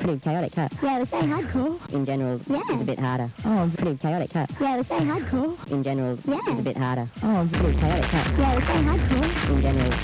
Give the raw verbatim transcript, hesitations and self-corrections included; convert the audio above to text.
pretty chaotic, huh? Yeah, it was very hardcore. In general, Yeah. it's a bit harder. Oh, Pretty chaotic, huh? Yeah, it was very hardcore. In general, Yeah. it's a bit harder. oh, Pretty chaotic, huh? Yeah, it was very hardcore. In general.